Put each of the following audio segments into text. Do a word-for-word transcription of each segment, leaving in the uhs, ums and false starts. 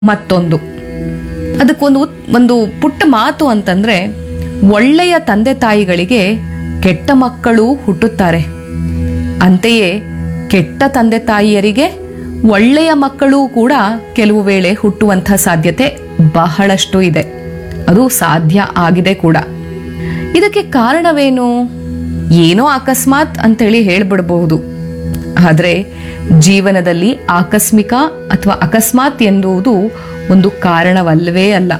ಮತ್ತೊಂದು. ಅದಕ್ಕೊಂದು ಉತ್- ಒಂದು ಪುಟ್ಟ ಮಾತು ಅಂತಂದ್ರೆ, ಒಳ್ಳೆಯ ತಂದೆ ತಾಯಿಗಳಿಗೆ ಕೆಟ್ಟ ಮಕ್ಕಳು ಹುಟ್ಟುತ್ತಾರೆ, ಅಂತೆಯೇ ಕೆಟ್ಟ ತಂದೆ ತಾಯಿಯರಿಗೆ ಒಳ್ಳೆಯ ಮಕ್ಕಳು ಕೂಡ ಕೆಲವು ವೇಳೆ ಹುಟ್ಟುವಂಥ ಸಾಧ್ಯತೆ ಬಹಳಷ್ಟು ಇದೆ. ಅದು ಸಾಧ್ಯ ಆಗಿದೆ ಕೂಡ. ಇದಕ್ಕೆ ಕಾರಣವೇನು? ಏನೋ ಅಕಸ್ಮಾತ್ ಅಂತೇಳಿ ಹೇಳ್ಬಿಡಬಹುದು. ಆದರೆ ಜೀವನದಲ್ಲಿ ಆಕಸ್ಮಿಕ ಅಥವಾ ಅಕಸ್ಮಾತ್ ಎನ್ನುವುದು ಒಂದು ಕಾರಣವಲ್ಲವೇ ಅಲ್ಲ.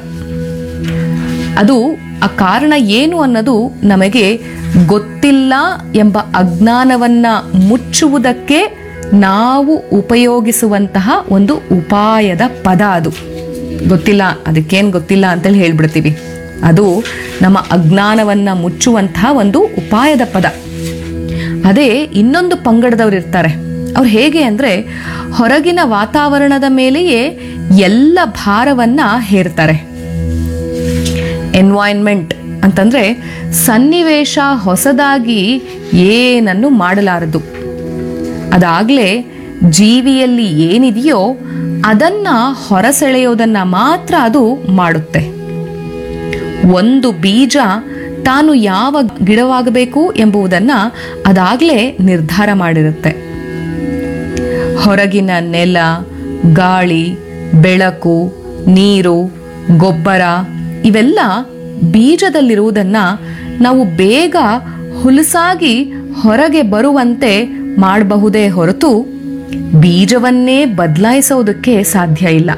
ಅದು ಆ ಕಾರಣ ಏನು ಅನ್ನೋದು ನಮಗೆ ಗೊತ್ತಿಲ್ಲ ಎಂಬ ಅಜ್ಞಾನವನ್ನ ಮುಚ್ಚುವುದಕ್ಕೆ ನಾವು ಉಪಯೋಗಿಸುವಂತಹ ಒಂದು ಉಪಾಯದ ಪದ. ಅದು ಗೊತ್ತಿಲ್ಲ, ಅದಕ್ಕೇನು ಗೊತ್ತಿಲ್ಲ ಅಂತೇಳಿ ಹೇಳ್ಬಿಡ್ತೀವಿ. ಅದು ನಮ್ಮ ಅಜ್ಞಾನವನ್ನ ಮುಚ್ಚುವಂತಹ ಒಂದು ಉಪಾಯದ ಪದ. ಅದೇ ಇನ್ನೊಂದು ಪಂಗಡದವ್ರು ಇರ್ತಾರೆ. ಅವ್ರು ಹೇಗೆ ಅಂದ್ರೆ, ಹೊರಗಿನ ವಾತಾವರಣದ ಮೇಲೆಯೇ ಎಲ್ಲ ಭಾರವನ್ನ ಹೇರ್ತಾರೆ. ಎನ್ವೈರನ್ಮೆಂಟ್ ಅಂತಂದ್ರೆ ಸನ್ನಿವೇಶ ಹೊಸದಾಗಿ ಏನನ್ನು ಮಾಡಲಾರದು. ಅದಾಗ್ಲೇ ಜೀವಿಯಲ್ಲಿ ಏನಿದೆಯೋ ಅದನ್ನ ಹೊರಸೆಳೆಯೋದನ್ನ ಮಾತ್ರ ಅದು ಮಾಡುತ್ತೆ. ಒಂದು ಬೀಜ ತಾನು ಯಾವ ಗಿಡವಾಗಬೇಕು ಎಂಬುದನ್ನ ಅದಾಗ್ಲೇ ನಿರ್ಧಾರ ಮಾಡಿರುತ್ತೆ. ಹೊರಗಿನ ನೆಲ, ಗಾಳಿ, ಬೆಳಕು, ನೀರು, ಗೊಬ್ಬರ ಇವೆಲ್ಲ ಬೀಜದಲ್ಲಿರುವುದನ್ನ ನಾವು ಬೇಗ ಹುಲಸಾಗಿ ಹೊರಗೆ ಬರುವಂತೆ ಮಾಡಬಹುದೇ ಹೊರತು ಬೀಜವನ್ನೇ ಬದಲಾಯಿಸೋದಕ್ಕೆ ಸಾಧ್ಯ ಇಲ್ಲ.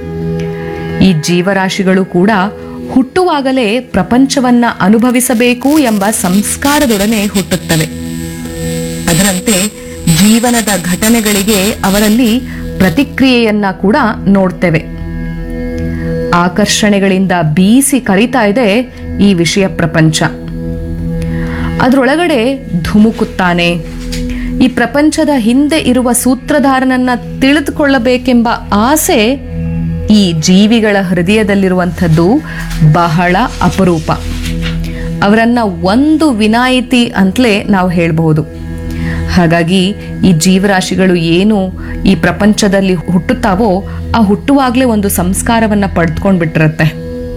ಈ ಜೀವರಾಶಿಗಳು ಕೂಡ ಹುಟ್ಟುವಾಗಲೇ ಪ್ರಪಂಚವನ್ನ ಅನುಭವಿಸಬೇಕು ಎಂಬ ಸಂಸ್ಕಾರದೊಡನೆ ಹುಟ್ಟುತ್ತವೆ. ಅದರಂತೆ ಜೀವನದ ಘಟನೆಗಳಿಗೆ ಅವರಲ್ಲಿ ಪ್ರತಿಕ್ರಿಯೆಯನ್ನ ಕೂಡ ನೋಡ್ತೇವೆ. ಆಕರ್ಷಣೆಗಳಿಂದ ಬೀಸಿ ಕರೀತಾ ಇದೆ ಈ ವಿಷಯ ಪ್ರಪಂಚ. ಅದರೊಳಗಡೆ ಧುಮುಕುತ್ತಾನೆ. ಈ ಪ್ರಪಂಚದ ಹಿಂದೆ ಇರುವ ಸೂತ್ರಧಾರನನ್ನ ತಿಳಿದುಕೊಳ್ಳಬೇಕೆಂಬ ಆಸೆ ಈ ಜೀವಿಗಳ ಹೃದಯದಲ್ಲಿರುವಂಥದ್ದು ಬಹಳ ಅಪರೂಪ. ಅವರನ್ನ ಒಂದು ವಿನಾಯಿತಿ ಅಂತಲೇ ನಾವು ಹೇಳಬಹುದು. ಹಾಗಾಗಿ ಈ ಜೀವರಾಶಿಗಳು ಏನು ಈ ಪ್ರಪಂಚದಲ್ಲಿ ಹುಟ್ಟುತ್ತಾವೋ ಆ ಹುಟ್ಟುವಾಗಲೇ ಒಂದು ಸಂಸ್ಕಾರವನ್ನ ಪಡೆದುಕೊಂಡ್ಬಿಟ್ಟಿರುತ್ತೆ.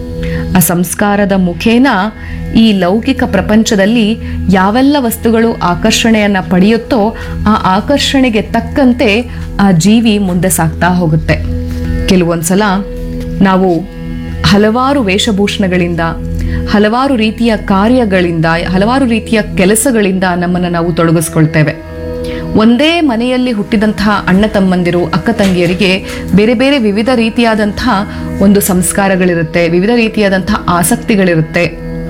ಆ ಸಂಸ್ಕಾರದ ಮುಖೇನ ಈ ಲೌಕಿಕ ಪ್ರಪಂಚದಲ್ಲಿ ಯಾವೆಲ್ಲ ವಸ್ತುಗಳು ಆಕರ್ಷಣೆಯನ್ನ ಪಡೆಯುತ್ತೋ ಆ ಆಕರ್ಷಣೆಗೆ ತಕ್ಕಂತೆ ಆ ಜೀವಿ ಮುಂದೆ ಸಾಗ್ತಾ ಹೋಗುತ್ತೆ. ಕೆಲವೊಂದ್ಸಲ ನಾವು ಹಲವಾರು ವೇಷಭೂಷಣಗಳಿಂದ, ಹಲವಾರು ರೀತಿಯ ಕಾರ್ಯಗಳಿಂದ, ಹಲವಾರು ರೀತಿಯ ಕೆಲಸಗಳಿಂದ ನಮ್ಮನ್ನು ನಾವು ತೊಡಗಿಸ್ಕೊಳ್ತೇವೆ. ಒಂದೇ ಮನೆಯಲ್ಲಿ ಹುಟ್ಟಿದಂತಹ ಅಣ್ಣ ತಮ್ಮಂದಿರು, ಅಕ್ಕ ತಂಗಿಯರಿಗೆ ಬೇರೆ ಬೇರೆ ವಿವಿಧ ರೀತಿಯಾದಂತಹ ಒಂದು ಸಂಸ್ಕಾರಗಳಿರುತ್ತೆ, ವಿವಿಧ ರೀತಿಯಾದಂತಹ ಆಸಕ್ತಿಗಳಿರುತ್ತೆ.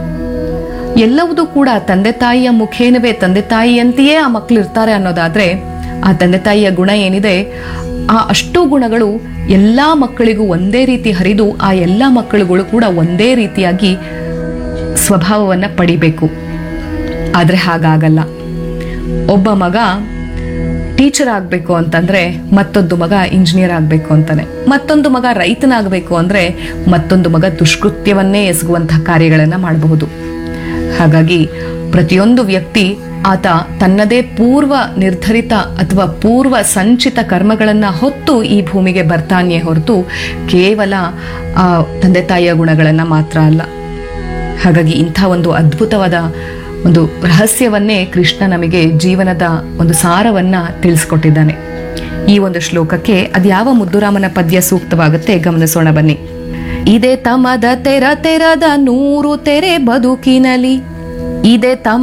ಎಲ್ಲವುದೂ ಕೂಡ ತಂದೆ ತಾಯಿಯ ಮುಖೇನವೇ ತಂದೆ ತಾಯಿಯಂತೆಯೇ ಆ ಮಕ್ಕಳು ಇರ್ತಾರೆ ಅನ್ನೋದಾದ್ರೆ, ಆ ತಂದೆ ತಾಯಿಯ ಗುಣ ಏನಿದೆ ಆ ಅಷ್ಟು ಗುಣಗಳು ಎಲ್ಲಾ ಮಕ್ಕಳಿಗೂ ಒಂದೇ ರೀತಿ ಹರಿದು ಆ ಎಲ್ಲಾ ಮಕ್ಕಳುಗಳು ಕೂಡ ಒಂದೇ ರೀತಿಯಾಗಿ ಸ್ವಭಾವವನ್ನ ಪಡಿಬೇಕು. ಆದ್ರೆ ಹಾಗಾಗಲ್ಲ. ಒಬ್ಬ ಮಗ ಟೀಚರ್ ಆಗ್ಬೇಕು ಅಂತಂದ್ರೆ ಮತ್ತೊಂದು ಮಗ ಇಂಜಿನಿಯರ್ ಆಗ್ಬೇಕು ಅಂತಾನೆ, ಮತ್ತೊಂದು ಮಗ ರೈತನಾಗಬೇಕು ಅಂದ್ರೆ ಮತ್ತೊಂದು ಮಗ ದುಷ್ಕೃತ್ಯವನ್ನೇ ಎಸಗುವಂತಹ ಕಾರ್ಯಗಳನ್ನ ಮಾಡಬಹುದು. ಹಾಗಾಗಿ ಪ್ರತಿಯೊಂದು ವ್ಯಕ್ತಿ ಆತ ತನ್ನದೇ ಪೂರ್ವ ನಿರ್ಧರಿತ ಅಥವಾ ಪೂರ್ವ ಸಂಚಿತ ಕರ್ಮಗಳನ್ನ ಹೊತ್ತು ಈ ಭೂಮಿಗೆ ಬರ್ತಾನೆಯೇ ಹೊರತು ಕೇವಲ ಆ ತಂದೆ ತಾಯಿಯ ಗುಣಗಳನ್ನ ಮಾತ್ರ ಅಲ್ಲ. ಹಾಗಾಗಿ ಇಂಥ ಒಂದು ಅದ್ಭುತವಾದ ಒಂದು ರಹಸ್ಯವನ್ನೇ ಕೃಷ್ಣ ನಮಗೆ ಜೀವನದ ಒಂದು ಸಾರವನ್ನ ತಿಳಿಸ್ಕೊಟ್ಟಿದ್ದಾನೆ. ಈ ಒಂದು ಶ್ಲೋಕಕ್ಕೆ ಅದ್ಯಾವ ಮುದ್ದುರಾಮನ ಪದ್ಯ ಸೂಕ್ತವಾಗುತ್ತೆ ಗಮನಿಸೋಣ ಬನ್ನಿ. ಇದೇ ತಮದ ತೆರ ತೆರದ ನೂರು ತೆರೆ ಬದುಕಿನಲಿ, ಇದೇ ತಮ